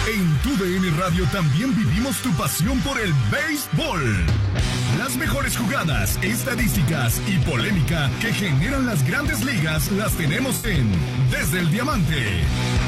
En tu DN Radio también vivimos tu pasión por el béisbol. Las mejores jugadas, estadísticas y polémica que generan las grandes ligas las tenemos en Desde el Diamante.